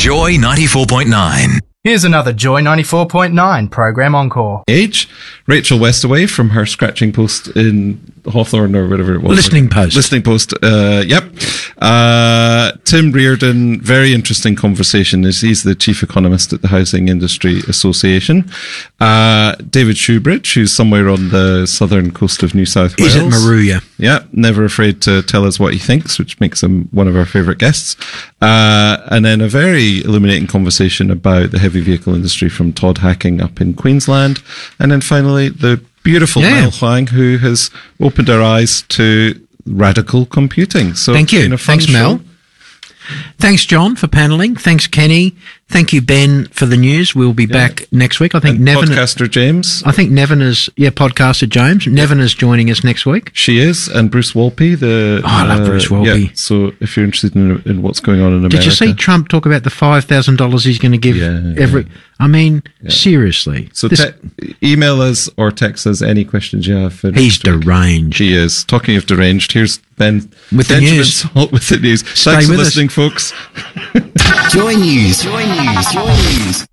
Joy 94.9. Here's another Joy 94.9 program encore. Age, Rachel Westaway from her scratching post in Hawthorne or whatever it was. Listening post. Yep. Tim Reardon, very interesting conversation. He's the chief economist at the Housing Industry Association. David Shoebridge, who's somewhere on the southern coast of New South Wales. He's at Maruya. Yeah, never afraid to tell us what he thinks, which makes him one of our favourite guests. And then a very illuminating conversation about the heavy vehicle industry from Todd Hacking up in Queensland. And then finally, the beautiful Mel Huang, who has opened our eyes to radical computing. So thank you. Thanks, Mel. Thanks, John, for panelling. Thanks, Kenny. Thank you, Ben, for the news. We'll be back next week. I think Nevin, podcaster James. I think Nevin is, podcaster James. Nevin is joining us next week. She is, and Bruce Wolpe. I love Bruce Wolpe. Yeah, so if you're interested in what's going on in America. Did you see Trump talk about the $5,000 he's going to give every? I mean, seriously. So email us or text us any questions you have. He's deranged. He is. Talking of deranged, here's Ben with the news. Salt with the news. Thanks for listening, folks. Joy News. Joy News. Joy News.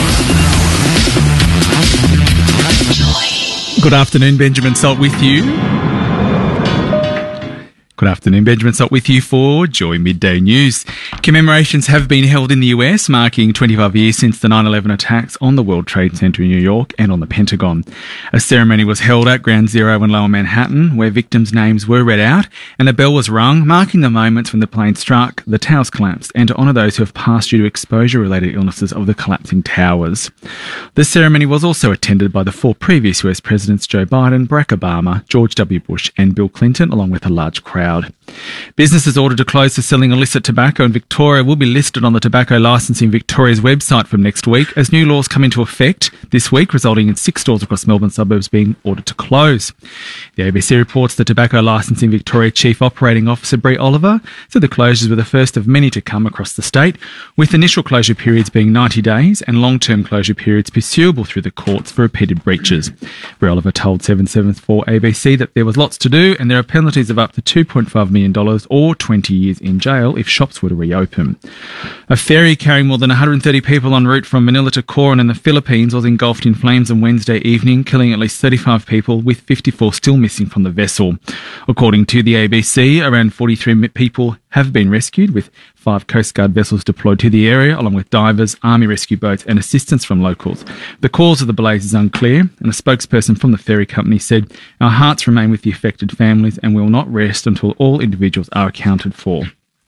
Good afternoon, Benjamin Salt with you. Good afternoon, Benjamin Salt with you for Joy Midday News. Commemorations have been held in the US, marking 25 years since the 9/11 attacks on the World Trade Center in New York and on the Pentagon. A ceremony was held at Ground Zero in Lower Manhattan, where victims' names were read out, and a bell was rung, marking the moments when the plane struck, the towers collapsed, and to honour those who have passed due to exposure-related illnesses of the collapsing towers. The ceremony was also attended by the 4 previous US presidents, Joe Biden, Barack Obama, George W. Bush, and Bill Clinton, along with a large crowd. Businesses ordered to close for selling illicit tobacco in Victoria will be listed on the Tobacco Licensing Victoria's website from next week as new laws come into effect this week, resulting in 6 stores across Melbourne suburbs being ordered to close. The ABC reports the Tobacco Licensing Victoria Chief Operating Officer Bree Oliver said the closures were the first of many to come across the state, with initial closure periods being 90 days and long-term closure periods pursuable through the courts for repeated breaches. Bree Oliver told 774 ABC that there was lots to do and there are penalties of up to $2.5 million or 20 years in jail if shops were to reopen. A ferry carrying more than 130 people en route from Manila to Coron in the Philippines was engulfed in flames on Wednesday evening, killing at least 35 people, with 54 still missing from the vessel. According to the ABC, around 43 people have been rescued, with 5 Coast Guard vessels deployed to the area, along with divers, army rescue boats and assistance from locals. The cause of the blaze is unclear, and a spokesperson from the ferry company said, "Our hearts remain with the affected families and we will not rest until all individuals are accounted for."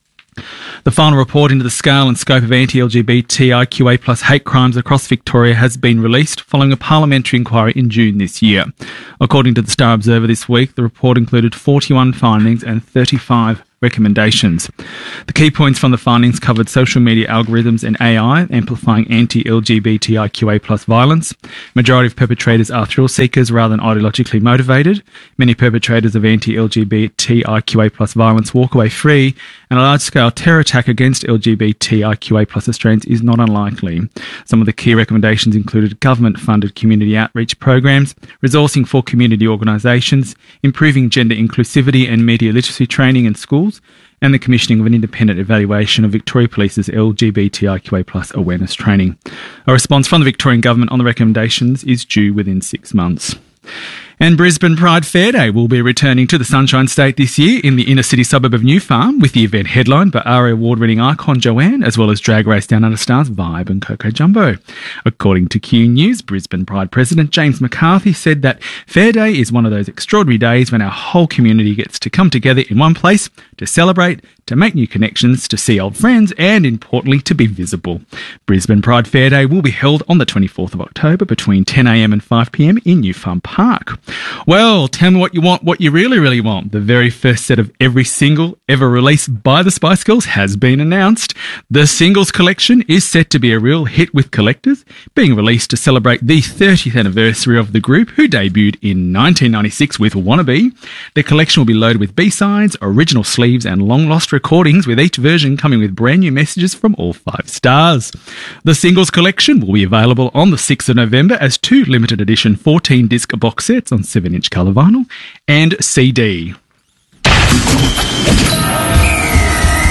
The final report into the scale and scope of anti-LGBTIQA plus hate crimes across Victoria has been released following a parliamentary inquiry in June this year. According to the Star Observer this week, the report included 41 findings and 35 recommendations. The key points from the findings covered social media algorithms and AI amplifying anti-LGBTIQA plus violence. Majority of perpetrators are thrill seekers rather than ideologically motivated. Many perpetrators of anti-LGBTIQA plus violence walk away free, and a large-scale terror attack against LGBTIQA plus Australians is not unlikely. Some of the key recommendations included government-funded community outreach programs, resourcing for community organisations, improving gender inclusivity and media literacy training in schools, and the commissioning of an independent evaluation of Victoria Police's LGBTIQA plus awareness training. A response from the Victorian Government on the recommendations is due within 6 months. And Brisbane Pride Fair Day will be returning to the Sunshine State this year in the inner city suburb of New Farm, with the event headlined by ARIA award-winning icon Joanne, as well as Drag Race Down Under stars Vibe and Coco Jumbo. According to Q News, Brisbane Pride President James McCarthy said that Fair Day is one of those extraordinary days when our whole community gets to come together in one place to celebrate, to make new connections, to see old friends, and importantly, to be visible. Brisbane Pride Fair Day will be held on the 24th of October between 10 a.m. and 5 p.m. in New Farm Park. Well, tell me what you want, what you really, really want. The very first set of every single ever released by the Spice Girls has been announced. The singles collection is set to be a real hit with collectors, being released to celebrate the 30th anniversary of the group, who debuted in 1996 with Wannabe. The collection will be loaded with B-sides, original sleeves and long-lost recordings, with each version coming with brand new messages from all 5 stars. The singles collection will be available on the 6th of November as 2 limited edition 14-disc box sets on 7-inch colour vinyl and CD.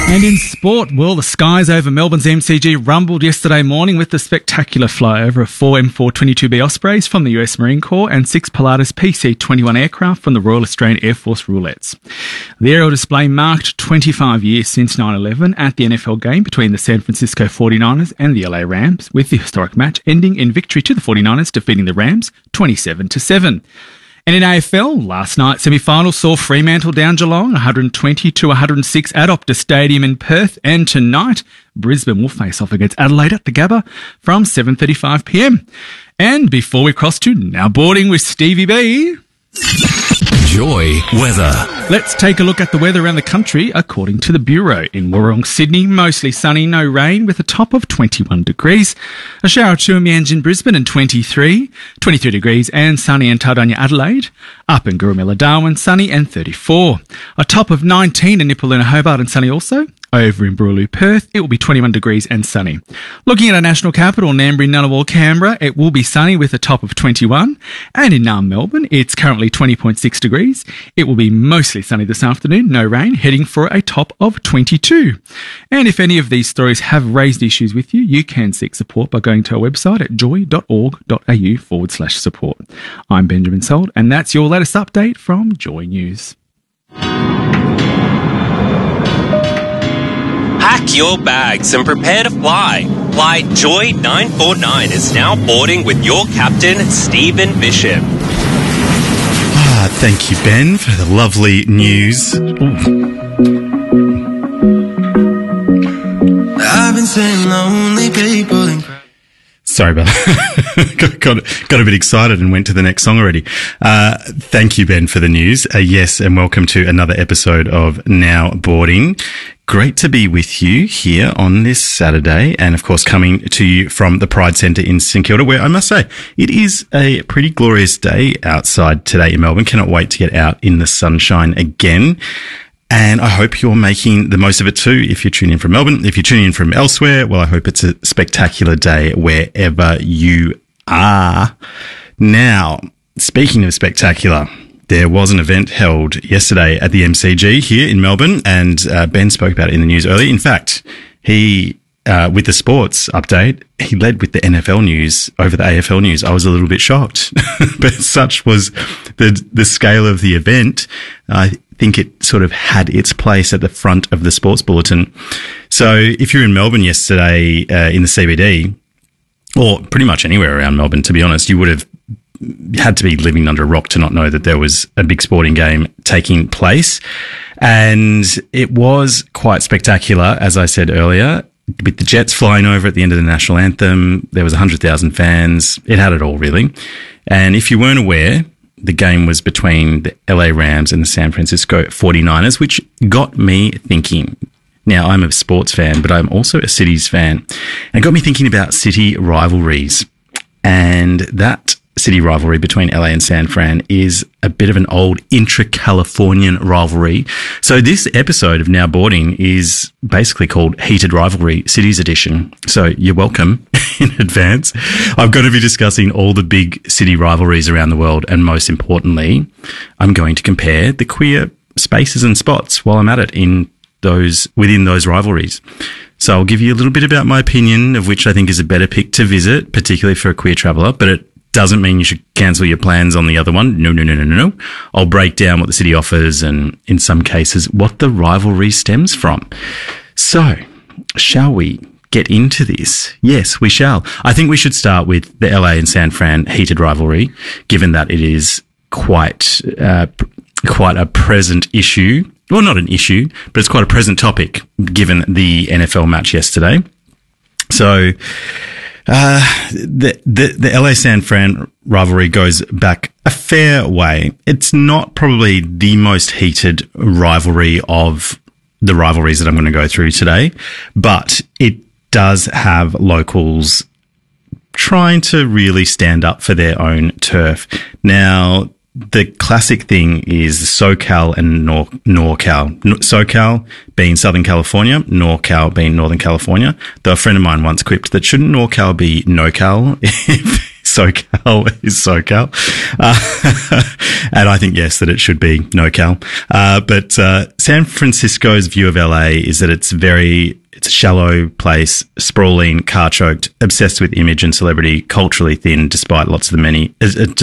And in sport, well, the skies over Melbourne's MCG rumbled yesterday morning with the spectacular flyover of 4 M422B Ospreys from the US Marine Corps and 6 Pilatus PC-21 aircraft from the Royal Australian Air Force Roulettes. The aerial display marked 25 years since 9/11 at the NFL game between the San Francisco 49ers and the LA Rams, with the historic match ending in victory to the 49ers, defeating the Rams 27-7. And in AFL, last night's semi-final saw Fremantle down Geelong 120-106 at Optus Stadium in Perth. And tonight, Brisbane will face off against Adelaide at the Gabba from 7:35pm. And before we cross to Now Boarding with Stevie B, Joy weather. let's take a look at the weather around the country according to the Bureau. In Woorong, Sydney, mostly sunny, no rain, with a top of 21 degrees. A shower or two in Mianjin, Brisbane, and 23 degrees, and sunny in Tauranga, Adelaide. Up in Gurumilla, Darwin, sunny and 34. A top of 19 in Nipaluna, Hobart, and sunny also. Over in Brooloo, Perth, it will be 21 degrees and sunny. Looking at our national capital, Ngambri, Ngunnawal, Canberra, it will be sunny with a top of 21. And in Naarm, Melbourne, it's currently 20.6 degrees. It will be mostly sunny this afternoon, no rain, heading for a top of 22. And if any of these stories have raised issues with you, you can seek support by going to our website at joy.org.au/support. I'm Benjamin Sold, and that's your latest update from Joy News. Pack your bags and prepare to fly. Flight Joy 949 is now boarding with your captain, Stephen Bishop. Thank you, Ben, for the lovely news. I've been seeing lonely people in... Sorry about that. got a bit excited and went to the next song already. Thank you, Ben, for the news. Yes, and welcome to another episode of Now Boarding. Great to be with you here on this Saturday, and of course coming to you from the Pride Centre in St Kilda, where I must say it is a pretty glorious day outside today in Melbourne. Cannot wait to get out in the sunshine again. And I hope you're making the most of it too if you're tuning in from Melbourne. If you're tuning in from elsewhere, well, I hope it's a spectacular day wherever you are. Now, speaking of spectacular, there was an event held yesterday at the MCG here in Melbourne, and Ben spoke about it in the news earlier. In fact, he, with the sports update, he led with the NFL news over the AFL news. I was a little bit shocked, but such was the scale of the event. I think it sort of had its place at the front of the sports bulletin. So if you're in Melbourne yesterday in the CBD, or pretty much anywhere around Melbourne, to be honest, you would have had to be living under a rock to not know that there was a big sporting game taking place. And it was quite spectacular, as I said earlier, with the Jets flying over at the end of the national anthem. There was 100,000 fans. It had it all, really. And if you weren't aware, the game was between the LA Rams and the San Francisco 49ers, which got me thinking. Now, I'm a sports fan, but I'm also a Cities fan. And it got me thinking about city rivalries. And that city rivalry between LA and San Fran is a bit of an old intra-Californian rivalry. So this episode of Now Boarding is basically called Heated Rivalry Cities Edition. So you're welcome in advance. I'm going to be discussing all the big city rivalries around the world, and most importantly, I'm going to compare the queer spaces and spots while I'm at it within those rivalries. So I'll give you a little bit about my opinion of which I think is a better pick to visit, particularly for a queer traveller, but it doesn't mean you should cancel your plans on the other one. No. I'll break down what the city offers and, in some cases, what the rivalry stems from. So, shall we get into this? Yes, we shall. I think we should start with the LA and San Fran heated rivalry, given that it is quite a present issue. Well, not an issue, but it's quite a present topic, given the NFL match yesterday. So, the LA San Fran rivalry goes back a fair way. It's not probably the most heated rivalry of the rivalries that I'm going to go through today, but it does have locals trying to really stand up for their own turf. Now, the classic thing is SoCal and NorCal. SoCal being Southern California, NorCal being Northern California. Though a friend of mine once quipped that shouldn't NorCal be NoCal if SoCal is SoCal. And I think, yes, that it should be NoCal. But San Francisco's view of LA is that it's a shallow place, sprawling, car-choked, obsessed with image and celebrity, culturally thin despite lots of the money,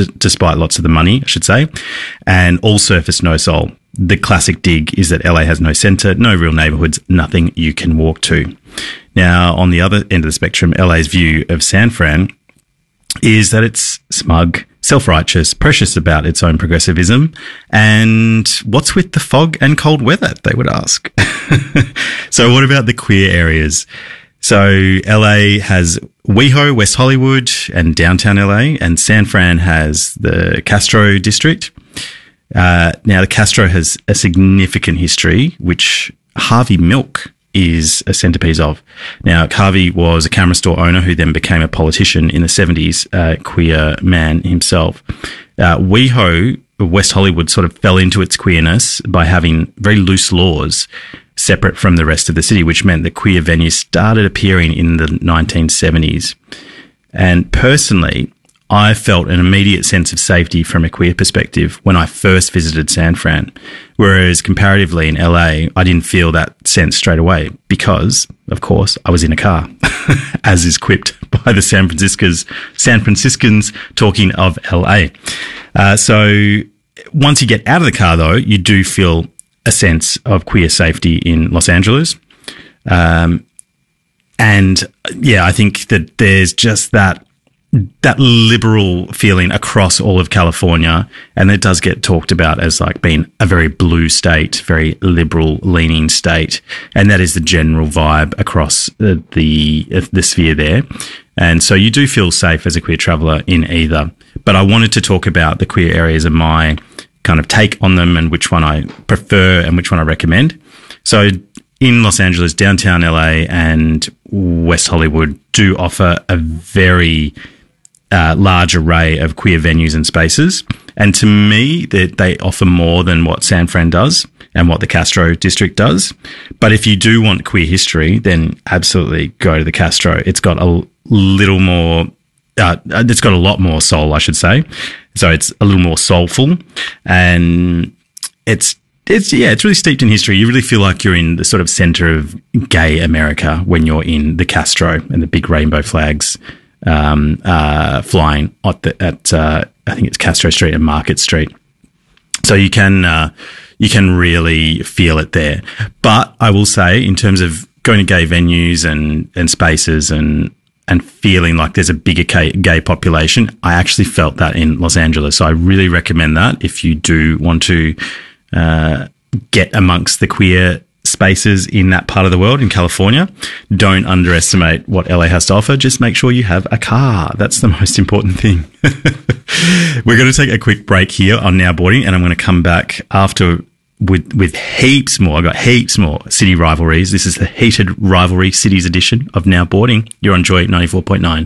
I should say, and all surface, no soul. The classic dig is that LA has no centre, no real neighbourhoods, nothing you can walk to. Now, on the other end of the spectrum, LA's view of San Fran is that it's smug, self-righteous, precious about its own progressivism, and what's with the fog and cold weather, they would ask. So what about the queer areas? So LA has WeHo, West Hollywood, and downtown LA, and San Fran has the Castro district. Now, the Castro has a significant history, which Harvey Milk is a centerpiece of. Now, Harvey was a camera store owner who then became a politician in the 70s, queer man himself. WeHo, West Hollywood, sort of fell into its queerness by having very loose laws separate from the rest of the city, which meant that queer venues started appearing in the 1970s. And personally, I felt an immediate sense of safety from a queer perspective when I first visited San Fran, whereas comparatively in LA, I didn't feel that sense straight away because, of course, I was in a car, as is quipped by the San Franciscans talking of LA. So once you get out of the car, though, you do feel a sense of queer safety in Los Angeles. And yeah, I think that there's just that liberal feeling across all of California, and it does get talked about as like being a very blue state, very liberal leaning state, and that is the general vibe across the sphere there. And so you do feel safe as a queer traveller in either. But I wanted to talk about the queer areas and my kind of take on them and which one I prefer and which one I recommend. So in Los Angeles, downtown LA and West Hollywood do offer a very large array of queer venues and spaces. And to me, they offer more than what San Fran does and what the Castro district does. But if you do want queer history, then absolutely go to the Castro. It's got a little more, it's got a lot more soul, I should say. So it's a little more soulful, and it's really steeped in history. You really feel like you're in the sort of center of gay America when you're in the Castro and the big rainbow flags flying at I think it's Castro Street and Market Street. So you can really feel it there. But I will say, in terms of going to gay venues and spaces and feeling like there's a bigger gay population, I actually felt that in Los Angeles. So I really recommend that if you do want to get amongst the queer spaces in that part of the world in California. Don't underestimate what LA has to offer. Just make sure you have a car. That's the most important thing. We're going to take a quick break here on Now Boarding, and I'm going to come back after with heaps more. I've got heaps more city rivalries. This is the Heated Rivalry Cities edition of Now Boarding. You're on Joy 94.9.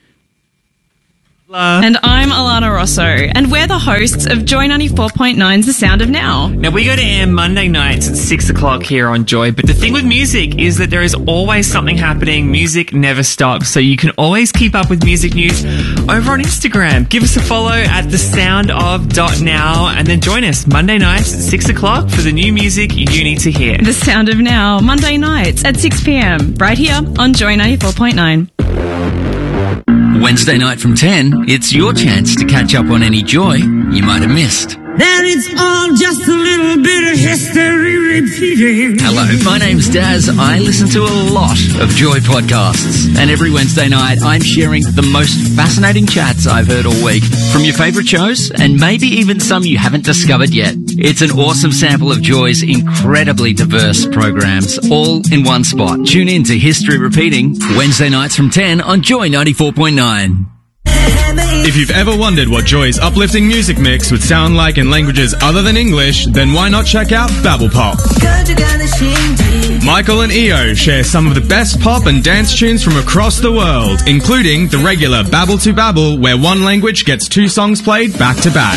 And I'm Alana Rosso, and we're the hosts of Joy 94.9's The Sound of Now. Now, we go to air Monday nights at 6 o'clock here on Joy, but the thing with music is that there is always something happening. Music never stops, so you can always keep up with music news over on Instagram. Give us a follow at thesoundof.now, and then join us Monday nights at 6 o'clock for the new music you need to hear. The Sound of Now, Monday nights at 6 p.m, right here on Joy 94.9. Wednesday night from 10, it's your chance to catch up on any joy you might have missed. That it's all just a little bit of history repeating. Hello, my name's Daz. I listen to a lot of Joy podcasts, and every Wednesday night I'm sharing the most fascinating chats I've heard all week from your favourite shows, and maybe even some you haven't discovered yet. It's an awesome sample of Joy's incredibly diverse programs, all in one spot. Tune in to History Repeating, Wednesday nights from 10 on Joy 94.9. If you've ever wondered what Joy's uplifting music mix would sound like in languages other than English, then why not check out Babble Pop? Michael and Io share some of the best pop and dance tunes from across the world, including the regular Babble to Babble, where one language gets 2 songs played back to back.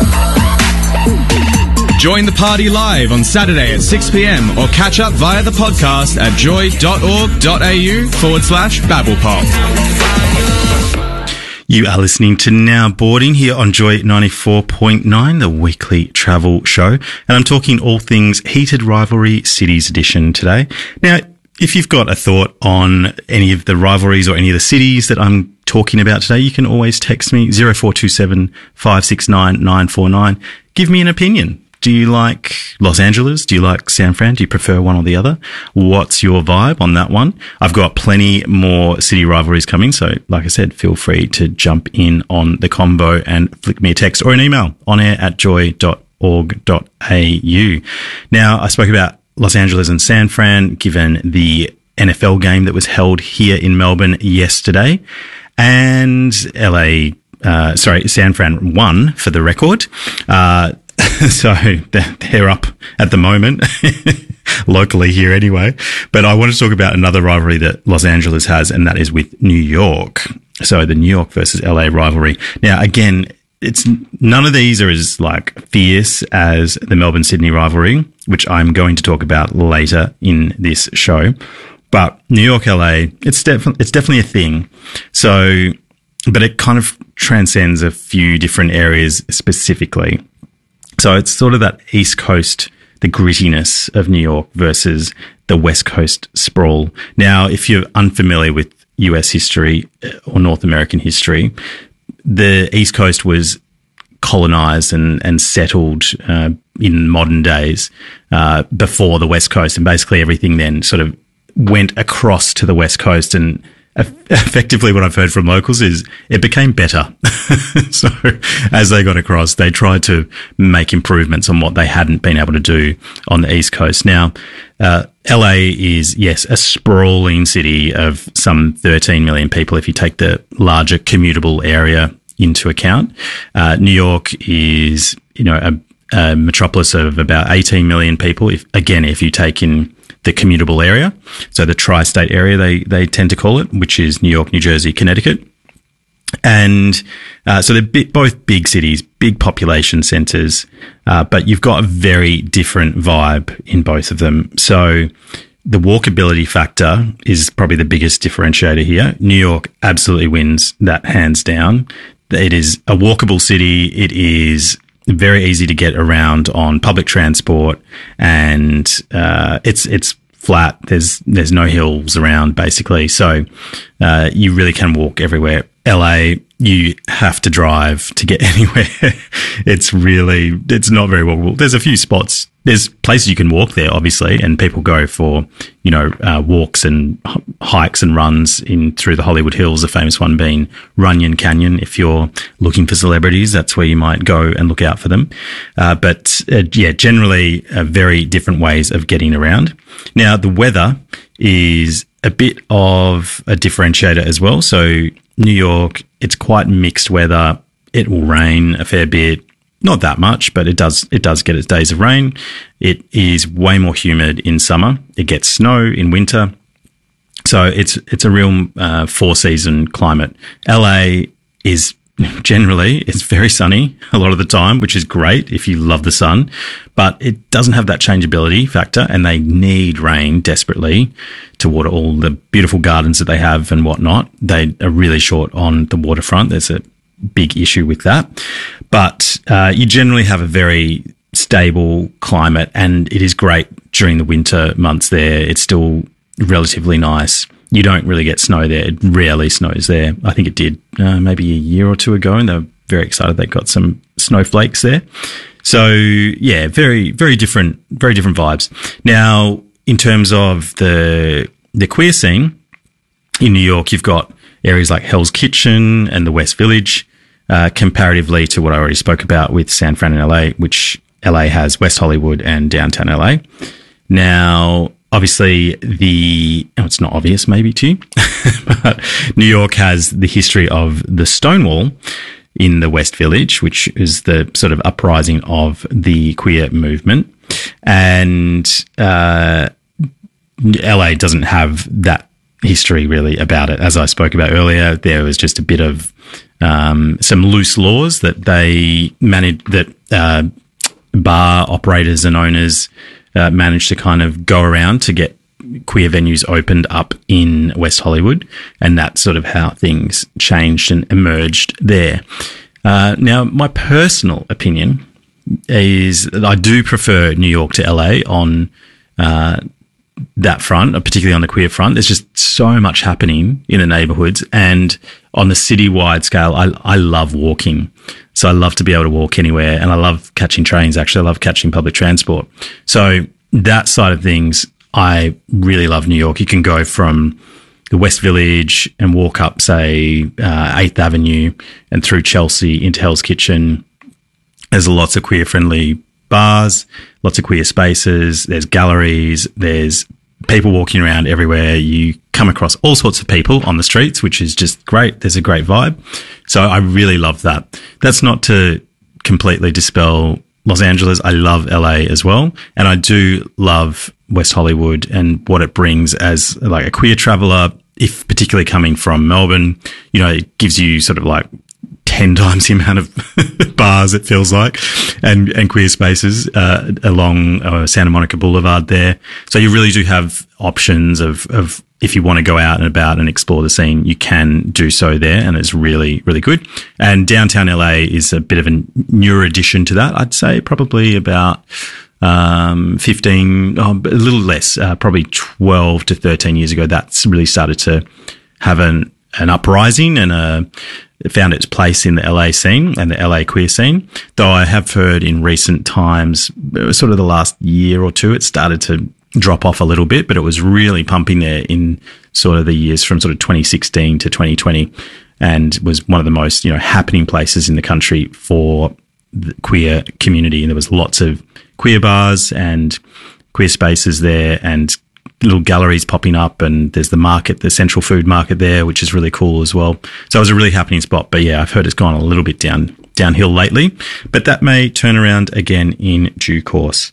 Join the party live on Saturday at 6 p.m. or catch up via the podcast at joy.org.au/Babblepop. You are listening to Now Boarding here on Joy 94.9, the weekly travel show. And I'm talking all things Heated Rivalry Cities Edition today. Now, if you've got a thought on any of the rivalries or any of the cities that I'm talking about today, you can always text me 0427 569 949. Give me an opinion. Do you like Los Angeles? Do you like San Fran? Do you prefer one or the other? What's your vibe on that one? I've got plenty more city rivalries coming. So, like I said, feel free to jump in on the combo and flick me a text or an email onair@joy.org.au. Now, I spoke about Los Angeles and San Fran, given the NFL game that was held here in Melbourne yesterday. And San Fran won for the record. So they're up at the moment, locally here anyway. But I want to talk about another rivalry that Los Angeles has, and that is with New York. So the New York versus LA rivalry. Now, again, none of these are as fierce as the Melbourne-Sydney rivalry, which I'm going to talk about later in this show. But New York, LA, it's definitely a thing. So, but it kind of transcends a few different areas specifically. So it's sort of that East Coast, the grittiness of New York versus the West Coast sprawl. Now, if you're unfamiliar with US history or North American history, the East Coast was colonized and settled in modern days before the West Coast. And basically everything then sort of went across to the West Coast, and effectively what I've heard from locals is it became better. So as they got across, they tried to make improvements on what they hadn't been able to do on the East Coast. Now, LA is, yes, a sprawling city of some 13 million people if you take the larger commutable area into account. New York is, a metropolis of about 18 million people. If you take in the commutable area, so the tri-state area they tend to call it, which is New York, New Jersey, Connecticut. And so they're both big cities, big population centers, but you've got a very different vibe in both of them. So the walkability factor is probably the biggest differentiator here. New York absolutely wins that hands down. It is a walkable city. It is very easy to get around on public transport, and it's flat. There's no hills around basically, so you really can walk everywhere. LA, you have to drive to get anywhere. It's not very walkable. There's a few spots. There's places you can walk there, obviously, and people go for, walks and hikes and runs through the Hollywood Hills, the famous one being Runyon Canyon. If you're looking for celebrities, that's where you might go and look out for them. But generally very different ways of getting around. Now, the weather is a bit of a differentiator as well. So New York, it's quite mixed weather. It will rain a fair bit. Not that much, but it does get its days of rain. It is way more humid in summer. It gets snow in winter. So it's a real four-season climate. LA is generally, it's very sunny a lot of the time, which is great if you love the sun, but it doesn't have that changeability factor, and they need rain desperately to water all the beautiful gardens that they have and whatnot. They are really short on the waterfront. There's a big issue with that, but you generally have a very stable climate, and it is great during the winter months there. It's still relatively nice. You don't really get snow there. It rarely snows there. I think it did maybe a year or two ago, and they were very excited they got some snowflakes there. So yeah, very, very different vibes. Now, in terms of the queer scene in New York, you've got areas like Hell's Kitchen and the West Village, comparatively to what I already spoke about with San Fran and LA, which LA has West Hollywood and downtown LA. Now, obviously, it's not obvious maybe to you, but New York has the history of the Stonewall in the West Village, which is the sort of uprising of the queer movement. And LA doesn't have that history really about it. As I spoke about earlier, there was just a bit of some loose laws that they managed, that bar operators and owners managed to kind of go around to get queer venues opened up in West Hollywood, and that's sort of how things changed and emerged there. Now, my personal opinion is that I do prefer New York to LA on that front, particularly on the queer front. There's just so much happening in the neighborhoods, and on the citywide scale, I love walking. So I love to be able to walk anywhere, and I love catching trains. Actually, I love catching public transport. So that side of things, I really love New York. You can go from the West Village and walk up, say, 8th Avenue and through Chelsea into Hell's Kitchen. There's lots of queer-friendly bars, lots of queer spaces. There's galleries. There's people walking around everywhere. You come across all sorts of people on the streets, which is just great. There's a great vibe. So I really love that. That's not to completely dispel Los Angeles. I love LA as well. And I do love West Hollywood and what it brings as like a queer traveler, if particularly coming from Melbourne. You know, it gives you sort of like 10 times the amount of bars, it feels like, and queer spaces along Santa Monica Boulevard there. So you really do have options of if you want to go out and about and explore the scene, you can do so there, and it's really, really good. And downtown LA is a bit of a newer addition to that. I'd say probably about 15, a little less, probably 12 to 13 years ago, that's really started to have an uprising and it found its place in the LA scene and the LA queer scene. Though I have heard in recent times, sort of the last year or two, it started to drop off a little bit, but it was really pumping there in sort of the years from sort of 2016 to 2020, and was one of the most, happening places in the country for the queer community. And there was lots of queer bars and queer spaces there, and little galleries popping up, and there's the market, the Central Food Market there, which is really cool as well. So it was a really happening spot. But yeah, I've heard it's gone a little bit downhill lately, but that may turn around again in due course.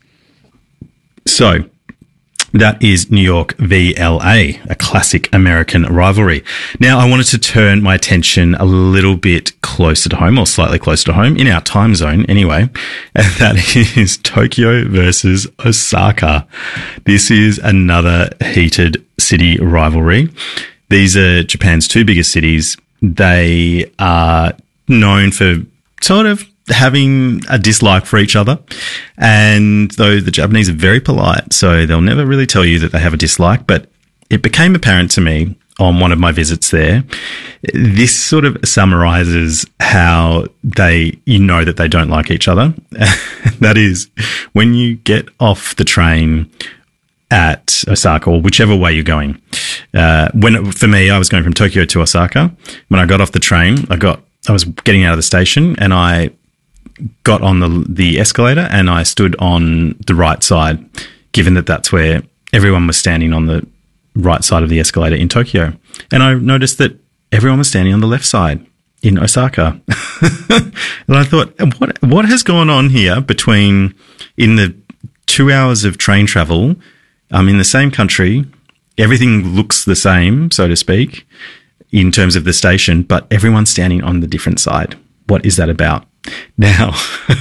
So that is New York v LA, a classic American rivalry. Now, I wanted to turn my attention a little bit closer to home, or slightly closer to home, in our time zone anyway, and that is Tokyo versus Osaka. This is another heated city rivalry. These are Japan's two biggest cities. They are known for sort of having a dislike for each other, and though the Japanese are very polite, so they'll never really tell you that they have a dislike, but it became apparent to me on one of my visits there. This sort of summarizes how that they don't like each other. That is, when you get off the train at Osaka, or whichever way you're going. For me, I was going from Tokyo to Osaka. When I got off the train, I was getting out of the station, and I got on the escalator, and I stood on the right side, given that that's where everyone was standing, on the right side of the escalator in Tokyo. And I noticed that everyone was standing on the left side in Osaka. And I thought, what has gone on here in the 2 hours of train travel? I'm in the same country. Everything looks the same, so to speak, in terms of the station, but everyone's standing on the different side. What is that about? Now,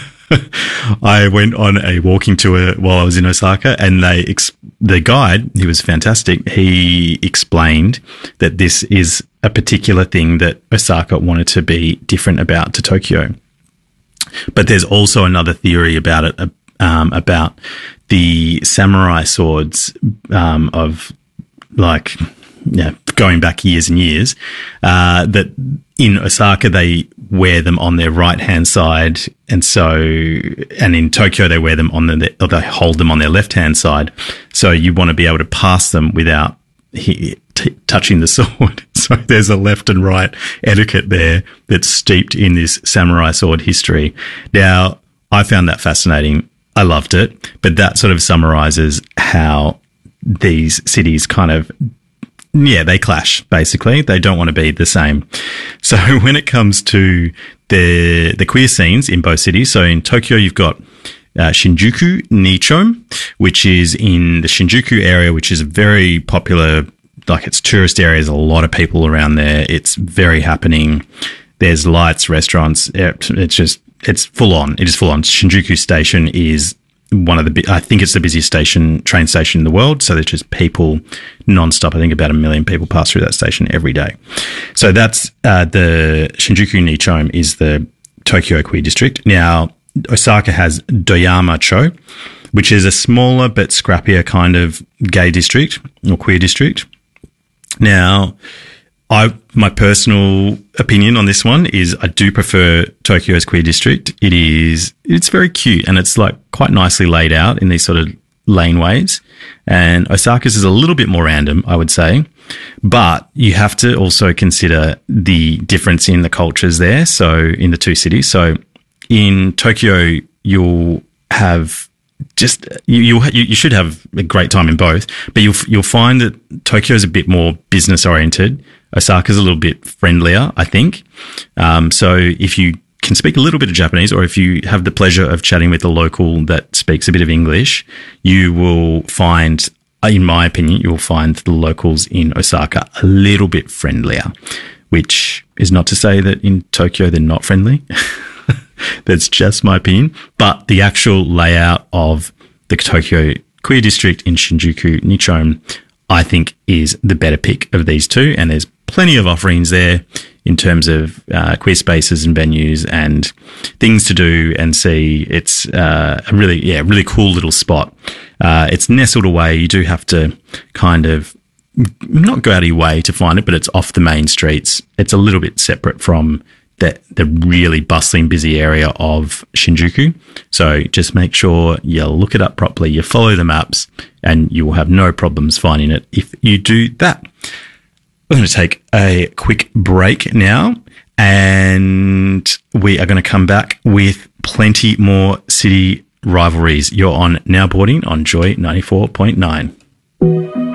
I went on a walking tour while I was in Osaka, and the guide, he was fantastic, he explained that this is a particular thing that Osaka wanted to be different about to Tokyo. But there's also another theory about it, about the samurai swords of going back years and years, that in Osaka they wear them on their right-hand side, and in Tokyo they wear them they hold them on their left-hand side. So you want to be able to pass them without touching the sword. So there's a left and right etiquette there that's steeped in this samurai sword history. Now, I found that fascinating. I loved it, but that sort of summarizes how these cities kind of, they clash, basically. They don't want to be the same. So when it comes to the queer scenes in both cities, so in Tokyo, you've got Shinjuku Nicho, which is in the Shinjuku area, which is a very popular, it's tourist area. There's a lot of people around there. It's very happening. There's lights, restaurants. It's full on. It is full on. Shinjuku Station is I think it's the busiest train station in the world. So there's just people nonstop. I think about 1 million people pass through that station every day. So that's the Shinjuku Nichome is the Tokyo queer district. Now, Osaka has Doyama-cho, which is a smaller but scrappier kind of gay district or queer district. Now, my personal opinion on this one is I do prefer Tokyo's queer district. It's very cute and it's like quite nicely laid out in these sort of laneways. And Osaka's is a little bit more random, I would say. But you have to also consider the difference in the cultures there. So in the two cities. So in Tokyo, you'll have just you should have a great time in both, but you'll find that Tokyo is a bit more business oriented. Osaka's a little bit friendlier, I think. So if you can speak a little bit of Japanese, or if you have the pleasure of chatting with a local that speaks a bit of English, you will find, in my opinion, you'll find the locals in Osaka a little bit friendlier, which is not to say that in Tokyo they're not friendly. That's just my opinion. But the actual layout of the Tokyo queer district in Shinjuku Nichome, I think, is the better pick of these two. And there's plenty of offerings there in terms of queer spaces and venues and things to do and see. It's a really cool little spot. It's nestled away. You do have to kind of not go out of your way to find it, but it's off the main streets. It's a little bit separate from the really bustling, busy area of Shinjuku. So just make sure you look it up properly, you follow the maps, and you will have no problems finding it if you do that. We're going to take a quick break now, and we are going to come back with plenty more city rivalries. You're on Now Boarding on Joy 94.9.